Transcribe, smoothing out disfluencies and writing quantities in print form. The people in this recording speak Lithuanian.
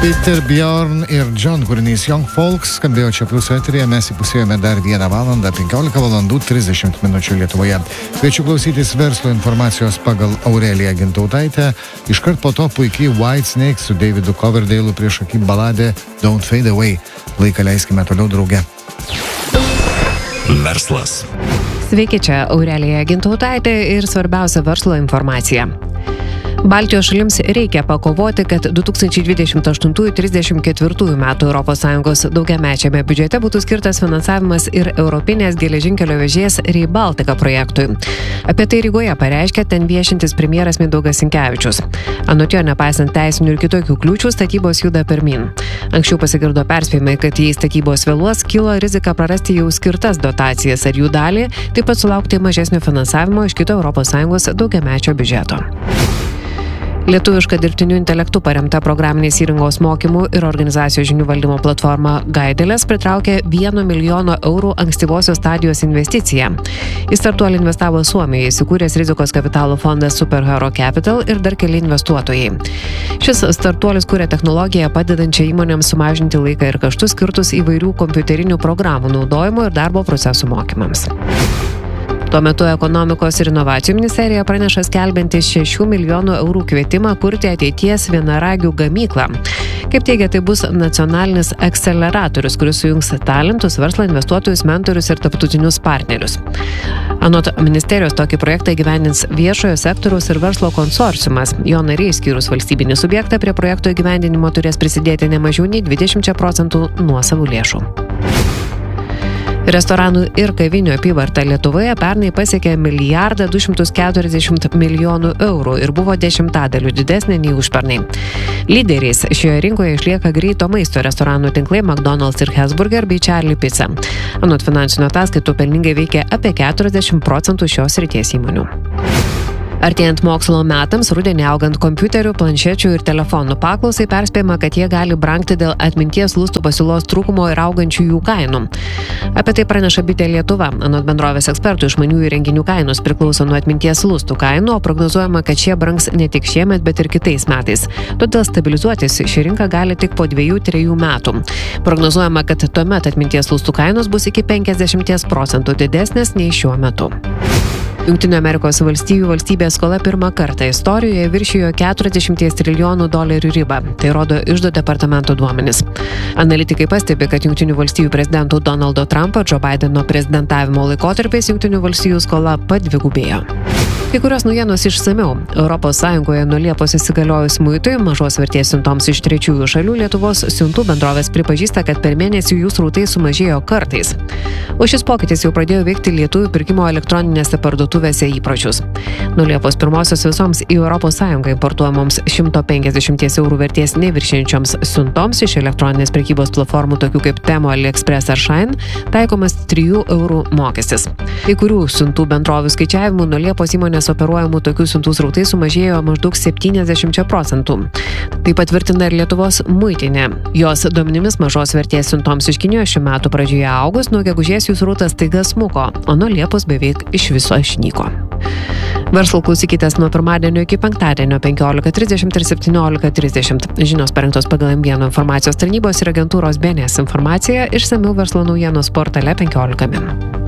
Peter Bjorn ir John kūrinys Young Folks skambėjo čia Pliuso eteryje, mes įpusėjome dar 1 valandą 15 valandų 30 minučių Lietuvoje. Kviečiu klausytis verslo informacijos pagal Aureliją Gintautaitę. Iškart po to puikiai Whitesnake su Davidu Coverdale'u priešaky baladė Don't Fade Away. Laiką leiskime toliau drauge. Verslas. Sveiki, čia Aurelija Gintautaitė ir svarbiausia verslo informacija. Baltijos šalims reikia pakovoti, kad 2028-34 metų ES daugiamečiame biudžete būtų skirtas finansavimas ir Europinės geležinkelio vežės Rail Baltica projektui. Apie tai Rygoje pareiškė ten viešintis premjeras Mindaugas Sinkevičius. Anot jo, nepaisant teisinių ir kitokių kliūčių, statybos juda pirmyn. Anksčiau pasigirdo perspėjimai, kad jei statybos vėluos, kilo rizika prarasti jau skirtas dotacijas ar jų dalį, taip pat sulaukti mažesnio finansavimo iš kito ES daugiamečio biudžeto. Lietuviška dirbtiniu intelektu paremta programinės įrangos mokymų ir organizacijos žinių valdymo platforma Gaidelės pritraukė 1 milijono eurų ankstyvosios stadijos investiciją. Į startuolį investavo Suomijoje įsikūręs rizikos kapitalo fondas Superhero Capital ir dar keli investuotojai. Šis startuolis kuria technologiją padedančią įmonėms sumažinti laiką ir kaštus skirtus įvairių kompiuterinių programų naudojimo ir darbo procesų mokymams. Tuo metu Ekonomikos ir inovacijų ministerija praneša skelbianti 6 milijonų eurų kvietimą kurti ateities vienaragių gamyklą. Kaip teigia, tai bus nacionalinis akceleratorius, kuris sujungs talentus, verslo investuotojus, mentorius ir tarptautinius partnerius. Anot ministerijos tokį projektą įgyvendins viešojo sektoriaus ir verslo konsorciumas. Jo nariai, skyrus valstybinį subjektą, prie projekto įgyvendinimo turės prisidėti ne mažiau nei 20% nuosavų lėšų. Restoranų ir kavinių apyvarta Lietuvoje pernai pasiekė 1,240 milijonų eurų ir buvo 10% didesnė nei užpernai. Lyderiais šioje rinkoje išlieka greito maisto restoranų tinklai McDonald's ir Hesburger bei Charlie Pizza. Anot finansinių ataskaitų pelningai veikia apie 40% šios srities įmonių. Artėjant mokslo metams, rudenį augant kompiuterių, planšečių ir telefonų paklausai perspėjama, kad jie gali brangti dėl atminties lustų pasiūlos trūkumo ir augančių jų kainų. Apie tai praneša Bitė Lietuva. Anot bendrovės ekspertų, išmaniųjų įrenginių kainos priklauso nuo atminties lustų kainų, o prognozuojama, kad šie brangs ne tik šiemet, bet ir kitais metais. Todėl stabilizuotis ši rinka gali tik po 2-3 metų. Prognozuojama, kad tuomet atminties lustų kainos bus iki 50% didesnės nei šiuo metu. Jungtinių Amerikos valstijų valstybės skola pirmą kartą istorijoje viršijo $40 trilijonų ribą. Tai rodo Iždo departamento duomenys. Analitikai pastebi, kad Jungtinių valstijų prezidentų Donaldo Trumpo, Joe Bideno prezidentavimo laikotarpiais Jungtinių valstijų skola padvigubėjo. Kai kurios naujienos išsamiau. ES nuo Liepos įsigaliojus muitui mažos vertės siuntoms iš trečiųjų šalių Lietuvos siuntų bendrovės pripažįsta, kad per mėnesį jų srautai sumažėjo kartais. O šis pokytis jau pradėjo veikti lietuvių pirkimo elektroninėse parduotuvėse įpročius. Nuo Liepos 1 visoms į ES importuojamoms 150 eurų vertės neviršiančioms siuntoms iš elektroninės prekybos platformų tokių kaip Temu, AliExpress ar Shine taikomas 3 eurų mokestis. Kai kurių siuntų bendrovių skaičiavimų nuo Liepos įmonės operuojamų tokių siuntų srautai sumažėjo maždaug 70%. Tai patvirtina ir Lietuvos muitinė. Jos duomenimis mažos vertės siuntoms iš Kinijos šių metų pradžioje augus, nuo gegužės jų srautas staiga smuko, o nuo Liepos beveik iš viso išnyko. Verslo klausykitės nuo pirmadienio iki penktadienio 15:30 ir 17:30. Žinios parengtos pagal M1 informacijos tarnybos ir agentūros BNS informaciją, išsamiau verslo naujienos portale 15 min.